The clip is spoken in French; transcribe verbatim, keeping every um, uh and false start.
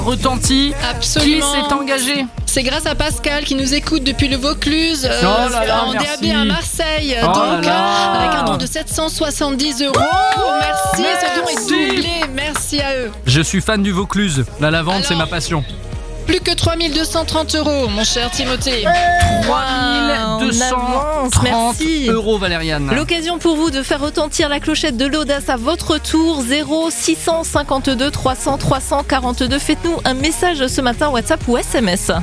retentit. Absolument. Qui s'est engagé? C'est grâce à Pascal qui nous écoute depuis le Vaucluse, euh, Oh là là, en merci. D A B à Marseille. Oh donc, là là. avec un don de sept cent soixante-dix euros. merci, ce don est merci. doublé. Merci à eux. Je suis fan du Vaucluse. La lavande, Alors, c'est ma passion. Plus que trois mille deux cent trente euros, mon cher Timothée. trois mille deux cent trente Merci. euros, Valériane. L'occasion pour vous de faire retentir la clochette de l'audace à votre tour. Zéro six cent cinquante-deux trois cents trois cent quarante-deux. Faites-nous un message ce matin, WhatsApp ou S M S.